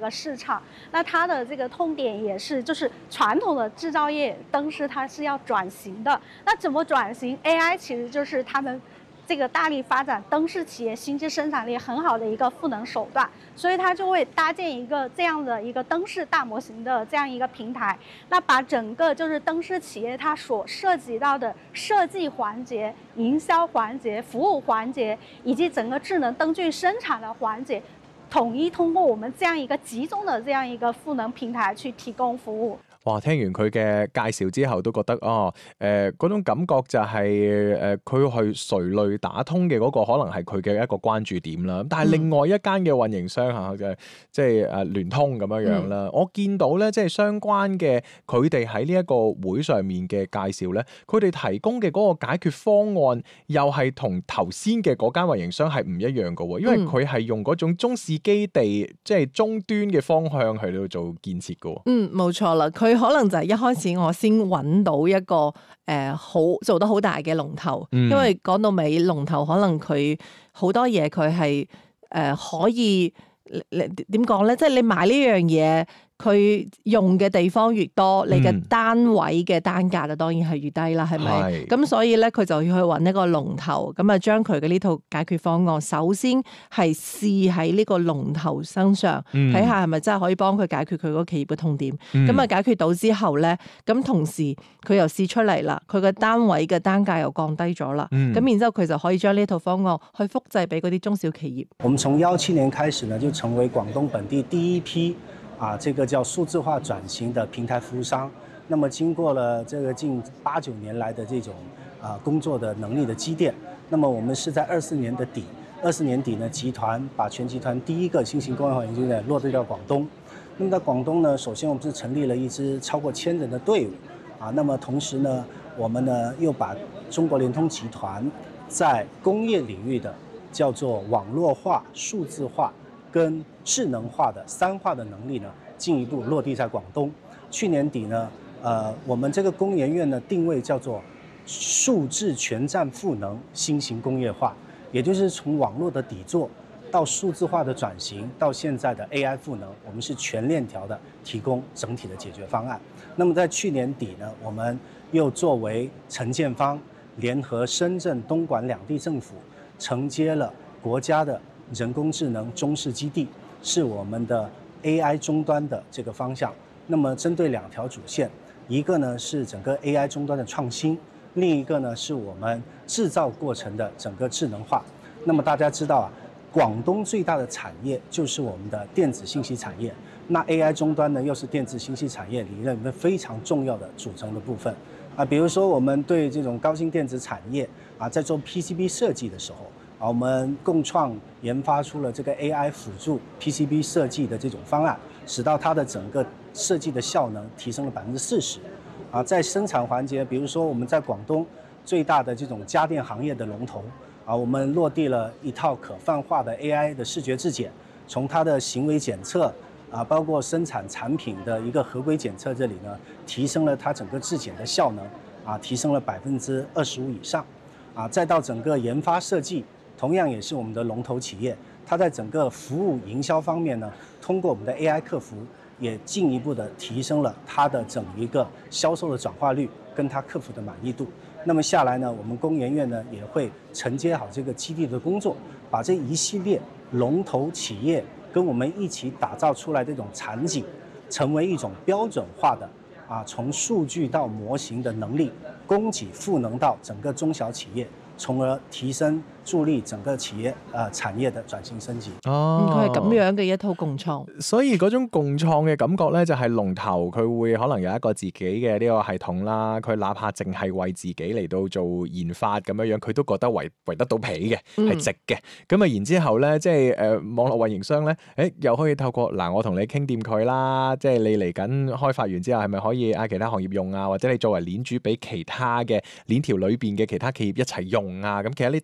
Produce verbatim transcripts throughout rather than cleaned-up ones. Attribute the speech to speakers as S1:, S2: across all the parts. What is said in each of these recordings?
S1: 个市场。那它的这个痛点也是，就是传统的制造业灯饰它是要转型的。那怎么转型 ？A I 其实就是他们这个大力发展灯饰企业新质生产力很好的一个赋能手段，所以它就会搭建一个这样的一个灯饰大模型的这样一个平台，那把整个就是灯饰企业它所涉及到的设计环节、营销环节、服务环节，以及整个智能灯具生产的环节，统一通过我们这样一个集中的这样一个赋能平台去提供服務。
S2: 哇！聽完佢嘅介紹之後，都覺得哦，誒、呃、嗰種感覺就係誒佢係垂類打通嘅嗰個，可能係佢嘅一個關注點啦。但係另外一間嘅運營商嚇嘅，即係誒聯通咁樣樣啦。嗯、我見到咧，即係相關嘅佢哋喺呢一個會上面嘅介紹咧，佢哋提供嘅嗰個解決方案又係同頭先嘅嗰間運營商係唔一樣嘅喎，因為佢係用嗰種中市基地，即係終端嘅方向去到做建設嘅喎。
S3: 嗯，冇錯啦，佢可能就係一開始我先揾到一個誒好、呃、做得好大嘅龍頭，嗯、因為講到尾龍頭可能佢好多嘢佢係誒可以你點講咧？即係你買呢樣嘢。佢用嘅地方越多，你嘅單位嘅單價就當然係越低啦，係咪？咁所以咧，佢就要去揾一個龍頭，咁啊將佢嘅呢套解決方案，首先係試喺呢個龍頭身上，睇下係咪真係可以幫佢解決佢嗰個企業嘅痛點。咁啊、嗯、解決到之後咧，咁同時佢又試出嚟啦，佢嘅單位嘅單價又降低咗啦，咁、嗯、然之後佢就可以將呢套方案去複製俾嗰啲中小企業。
S4: 我們從幺七年開始呢，就成為廣東本地第一批。啊，這個叫數字化轉型的平台服務商，那麼經過了這個近八九年來的這種啊工作的能力的積澱，那麼我們是在二四年的底，二四年底呢，集團把全集團第一個新型工業化研究院落地到廣東。那麼在廣東呢，首先我們是成立了一支超過千人的隊伍，啊，那麼同時呢，我們呢又把中國聯通集團在工業領域的叫做網絡化、數字化跟智能化的三化的能力呢，進一步落地在廣東。去年底呢，呃，我們這個工研院呢定位叫做數字全站賦能新型工業化，也就是從網絡的底座到數字化的轉型，到現在的 A I 賦能，我們是全鏈條的提供整體的解決方案。那麼在去年底呢，我們又作為承建方，聯合深圳、東莞兩地政府，承接了國家的人工智能中試基地，是我們的 A I 終端的這個方向。那麼針對兩條主線，一個呢是整個 A I 終端的創新，另一個呢是我們製造過程的整個智能化。那麼大家知道啊，廣東最大的產業就是我們的電子信息產業，那 A I 終端呢又是電子信息產業裡面非常重要的組成的部分啊。比如說我們對這種高新電子產業啊，在做 P C B 設計的時候，我們共創研發出了這個 A I 輔助 P C B 設計的這種方案，使到它的整個設計的效能提升了百分之四十。啊，在生產環節，比如說我們在廣東最大的這種家電行業的龍頭，啊，我們落地了一套可泛化的 A I 的視覺質檢，從它的行為檢測啊，包括生產產品的一個合規檢測這裡呢，提升了它整個質檢的效能，啊，提升了百分之二十五以上。啊，再到整個研發設計。同樣也是我們的龍頭企業，它在整個服務營銷方面呢，通過我們的 A I 客服，也進一步的提升了它的整一個銷售的轉化率，跟它客服的滿意度。那麼下來呢，我們工研院呢也會承接好這個基地的工作，把這一系列龍頭企業跟我們一起打造出來這種場景，成為一種標準化的啊，從數據到模型的能力，供給賦能到整個中小企業。從而提升助力整個企業誒、呃、產業的轉型升級。
S2: 哦，
S3: 佢係咁樣嘅一套共創。
S2: 所以嗰種共創嘅感覺咧，就係龍頭佢會可能有一個自己嘅呢個系統啦。佢哪怕淨係為自己嚟到做研發咁樣樣，佢都覺得為為得到皮嘅，係值嘅。咁啊、嗯，然之後咧，即係誒、呃、網絡運營商咧，誒又可以透過嗱，我同你傾掂佢啦。即係你嚟緊開發完之後，係咪可以啊其他行業用啊？或者你作為鏈主俾其他嘅鏈條裏邊嘅其他企業一齊用啊？咁其實你達成咗呢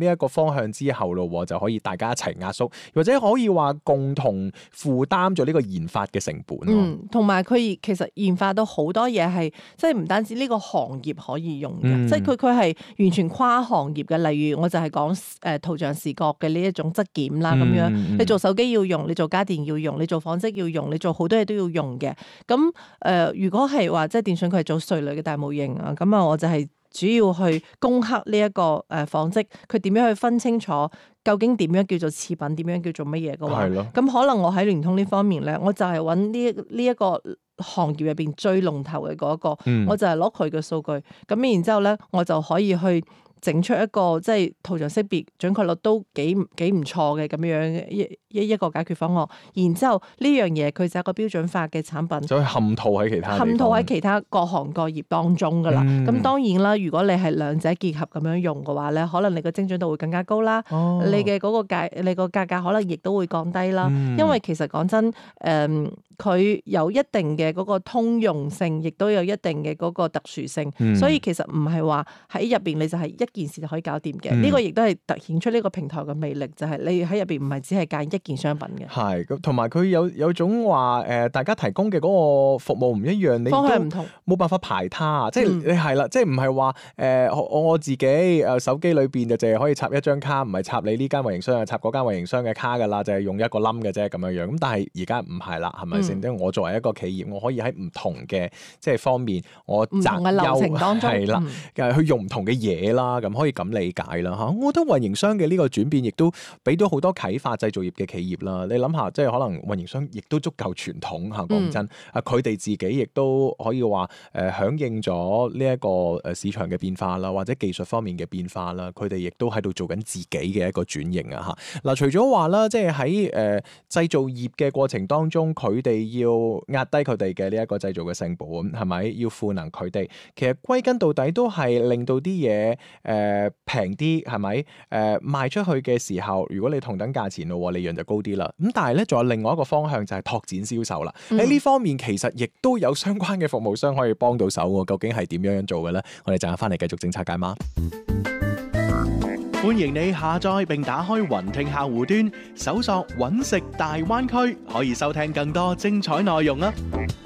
S2: 呢一個方向之後咯，就可以大家一齊壓縮，或者可以話共同負擔咗呢個研發嘅成本。
S3: 嗯，同埋佢其實研發到好多嘢係，即係唔單止呢個行業可以用嘅，嗯、即係佢佢係完全跨行業嘅。例如我就係講誒圖像視覺嘅呢一種質檢啦，咁樣、嗯、你做手機要用，你做家電要用，你做紡織要用，你做好多嘢都要用嘅。咁誒、呃，如果係話即係電訊佢係做瑞類嘅大模型啊，咁啊我就係主要去攻克呢一個誒紡織，佢點樣去分清楚究竟點樣叫做次品，點樣叫做乜嘢嘅話，咁可能我喺聯通呢方面咧，我就係揾呢呢一個行業入邊最龍頭嘅嗰一個，嗯、我就係攞佢嘅數據，咁然之後咧，我就可以去整出一個即係圖像識別準確率都幾幾唔錯嘅咁樣一一一個解決方案。然之後呢樣嘢佢就係一個標準化嘅產品，
S2: 就可以嵌套喺其他
S3: 嵌套喺其他各行各業當中噶啦。咁、嗯、當然啦，如果你係兩者結合咁樣用嘅話咧，可能你個精準度會更加高啦。哦、你嘅嗰個價，你個價格可能亦都會降低啦。嗯、因為其實講真，誒、嗯。佢有一定嘅嗰個通用性，亦都有一定嘅嗰個特殊性，嗯、所以其實唔係話喺入邊你就係一件事就可以搞掂嘅。呢、嗯、個亦都係突顯出呢個平台嘅魅力，就係、是、你喺入邊唔係只係揀一件商品嘅。係咁，同埋佢有有種話誒、呃，大家提供嘅嗰個服務唔一樣，你方向唔同，
S2: 冇辦法排他。即係你係啦，即係唔係話誒我我自己誒手機裏邊就淨係可以插一張卡，唔係插你呢間運營商啊，插嗰間運營商嘅卡㗎啦，就係、是、用一個冧嘅啫咁樣樣。咁但係而家唔係啦，係咪？因為我作為一個企業，我可以喺唔同嘅即係方面，我擇優
S3: 流程當中
S2: 係啦，嗯、去用唔同嘅嘢啦，咁可以咁理解啦嚇。我覺得運營商嘅呢個轉變，亦都俾到好多啟發製造業嘅企業啦。你諗下，即係可能運營商亦都足夠傳統嚇。講真，啊佢哋自己亦都可以話誒、呃、響應咗呢一個誒市場嘅變化啦，或者技術方面嘅變化啦。佢哋亦都喺度做緊自己嘅一個轉型啊嚇。嗱，除咗話啦，即係喺誒製造業嘅過程當中，佢哋要壓低佢哋嘅呢一個製造嘅成本，係咪要賦能佢哋？其實歸根到底都係令到啲嘢誒平啲，係咪誒賣出去嘅時候，如果你同等價錢咯，利潤就高啲啦。咁但係咧，仲有另外一個方向就係拓展銷售啦。喺呢、嗯、方面其實亦都有相關嘅服務商可以幫到手喎。究竟係點樣樣做嘅咧？我哋陣間翻嚟繼續政策解碼。歡迎你下載並打開雲聽客戶端，搜索揾食大灣區，可以收聽更多精彩內容啊！